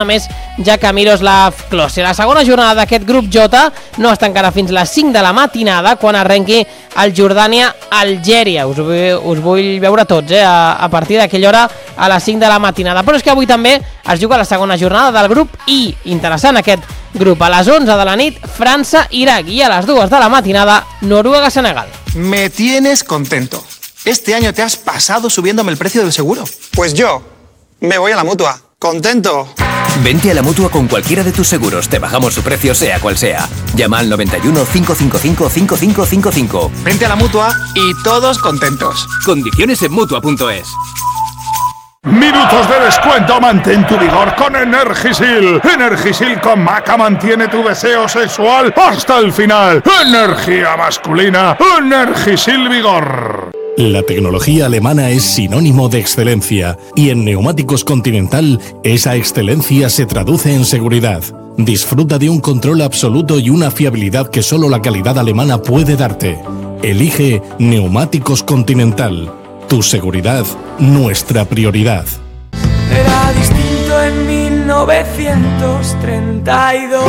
més ja que Miroslav Klose. La segona jornada d'aquest grup J no està encara fins les 5 de la matinada quan arrenqui el Jordània-Algèria. Us vull veure tots a partir d'aquella hora a les 5 de la matinada. Però és que avui també es juga la segona jornada del grup I. Interessant aquest grup. A les 11 de la nit, França-Iraq, i a les 2 de la matinada, Noruega-Senegal. Me tienes contento. Este año te has pasado subiéndome el precio del seguro. Pues yo me voy a la Mutua. ¡Contento! Vente a la Mutua con cualquiera de tus seguros. Te bajamos su precio sea cual sea. Llama al 91 555 5555. Vente a la Mutua y todos contentos. Condiciones en Mutua.es. Minutos de descuento, mantén tu vigor con Energisil. Energisil con Maca mantiene tu deseo sexual hasta el final. Energía masculina, Energisil Vigor. La tecnología alemana es sinónimo de excelencia y en Neumáticos Continental esa excelencia se traduce en seguridad. Disfruta de un control absoluto y una fiabilidad que solo la calidad alemana puede darte. Elige Neumáticos Continental. Tu seguridad, nuestra prioridad. Era distinto en 1932.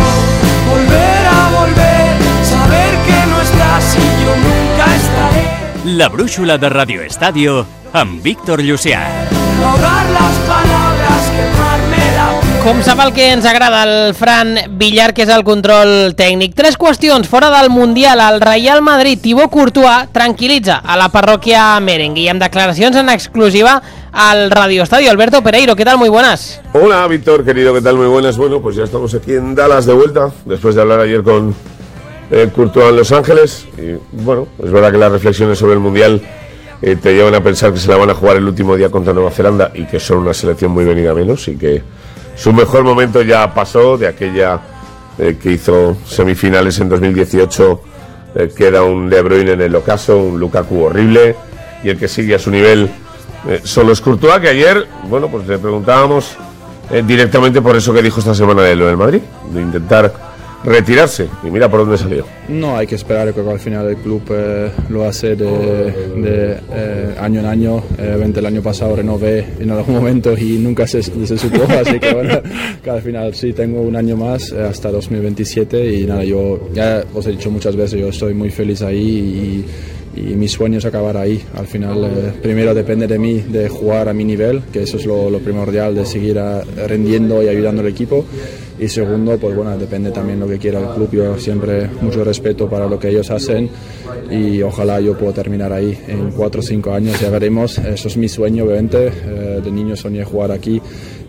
Volver, saber que no estás y yo nunca estaré. La brúixola de Radio Estadio amb Víctor Llucià. Ahogar las palabras, quemarme la... Com sap el que ens agrada el Fran Villar, que és el control tècnic. 3 qüestions fora del Mundial. El Real Madrid, Thibaut Courtois, tranquil·litza a la parròquia merengue, i amb declaracions en exclusiva al Radio Estadio. Alberto Pereiro, ¿qué tal? Muy buenas. Hola, Víctor, querido, ¿qué tal? Muy buenas. Bueno, pues ya estamos aquí en Dallas de vuelta, después de hablar ayer con Courtois en Los Ángeles. Y bueno, es verdad que las reflexiones sobre el Mundial te llevan a pensar que se la van a jugar el último día contra Nueva Zelanda y que son una selección muy venida menos y que su mejor momento ya pasó. De aquella que hizo semifinales en 2018 queda un De Bruyne en el ocaso, un Lukaku horrible, y el que sigue a su nivel solo es Courtois, que ayer, bueno, pues le preguntábamos directamente por eso que dijo esta semana de lo del Madrid, de intentar retirarse, y mira por dónde salió. No, hay que esperar, creo que al final el club lo hace de año en año. El año pasado renové en algún momento y nunca se supo, así que bueno, que al final sí tengo un año más hasta 2027 y nada, yo ya os he dicho muchas veces, yo estoy muy feliz ahí y mi sueño es acabar ahí. Al final primero depende de mí, de jugar a mi nivel, que eso es lo primordial, de seguir rendiendo y ayudando al equipo, y segundo, pues bueno, depende también lo que quiera el club. Yo siempre mucho respeto para lo que ellos hacen y ojalá yo pueda terminar ahí en 4 o 5 años, ya veremos. Eso es mi sueño, obviamente. De niño soñé jugar aquí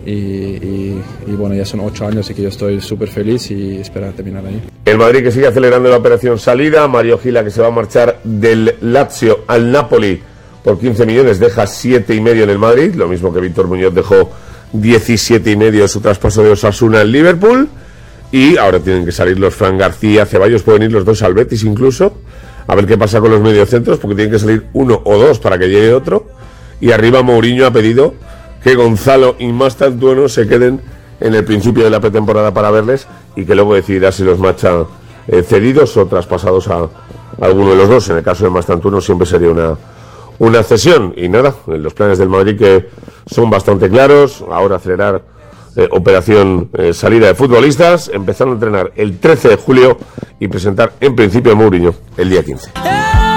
y bueno, ya son 8 años y que yo estoy súper feliz y espero terminar ahí. El Madrid que sigue acelerando la operación salida. Mario Gila, que se va a marchar del Lazio al Napoli por 15 millones, deja 7,5 en el Madrid, lo mismo que Víctor Muñoz dejó 17,5 su traspaso de Osasuna al Liverpool. Y ahora tienen que salir los Fran García, Ceballos, pueden ir los dos al Betis incluso, a ver qué pasa con los mediocentros, porque tienen que salir uno o dos para que llegue otro. Y arriba Mourinho ha pedido que Gonzalo y Mastantuono se queden en el principio de la pretemporada para verles, y que luego decidirá si los marcha cedidos o traspasados a alguno de los dos. En el caso de Mastantuono siempre sería una cesión. Y nada, los planes del Madrid que son bastante claros. Ahora acelerar operación salida de futbolistas, empezar a entrenar el 13 de julio y presentar en principio a Mourinho el día 15.